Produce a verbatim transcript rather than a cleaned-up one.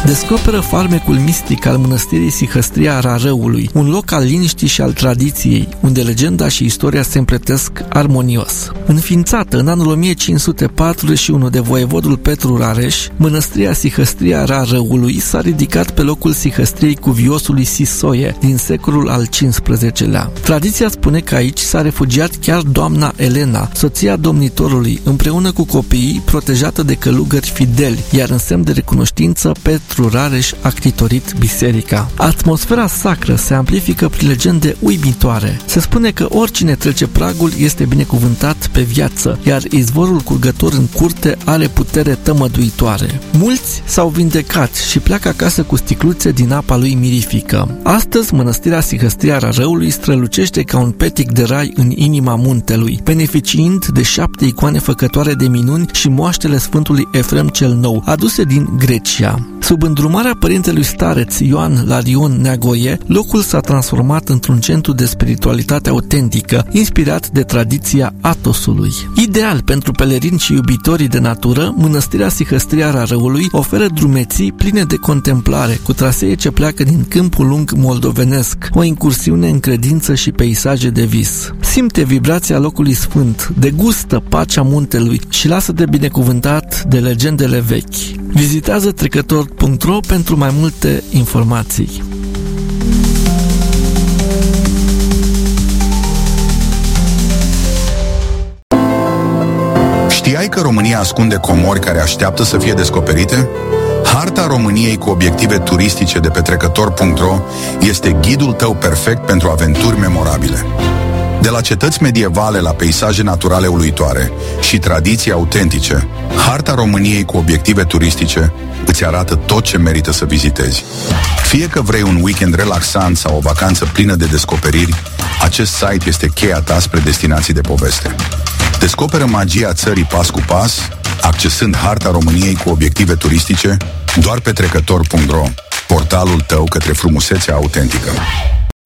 Descoperă farmecul mistic al mănăstirii Sihăstria Rarăului, un loc al liniștii și al tradiției, unde legenda și istoria se împletesc armonios. Înființată în anul o mie cinci sute patruzeci și unu de voievodul Petru Rareș, mănăstirea Sihăstria Rarăului s-a ridicat pe locul Sihăstriei cuviosului Sisoie din secolul al cincisprezecelea. Tradiția spune că aici s-a refugiat chiar doamna Elena, soția domnitorului, împreună cu copiii, protejată de călugări fideli, iar în semn de recunoștință Petru Rareș a ctitorit biserica. Atmosfera sacră se amplifică prin legende uimitoare. Se spune că oricine trece pragul este binecuvântat pe viață, iar izvorul curgător în curte are putere tămăduitoare. Mulți s-au vindecat și pleacă acasă cu sticluțe din apa lui mirifică. Astăzi, mănăstirea Sihăstria Rarăului strălucește ca un petic de rai în inima muntelui, beneficiind de șapte icoane făcătoare de minuni și moaștele Sfântului Efrem cel Nou, aduse din Grecia. Sub îndrumarea părintelui stareț Ioan Larion Neagoie, locul s-a transformat într-un centru de spiritualitate autentică, inspirat de tradiția Atosului. Ideal pentru pelerini și iubitorii de natură, mănăstirea Sihăstria Rarăului oferă drumeții pline de contemplare, cu trasee ce pleacă din Câmpul Lung moldovenesc, o incursiune în credință și peisaje de vis. Simte vibrația locului sfânt, degustă pacea muntelui și lasă-te binecuvântat de legendele vechi. Vizitează trecător punct ro pentru mai multe informații. Știai că România ascunde comori care așteaptă să fie descoperite? Harta României cu obiective turistice de pe trecător punct ro este ghidul tău perfect pentru aventuri memorabile. De la cetăți medievale la peisaje naturale uluitoare și tradiții autentice, Harta României cu obiective turistice îți arată tot ce merită să vizitezi. Fie că vrei un weekend relaxant sau o vacanță plină de descoperiri, acest site este cheia ta spre destinații de poveste. Descoperă magia țării pas cu pas, accesând Harta României cu obiective turistice doar pe trecător punct ro, portalul tău către frumusețea autentică.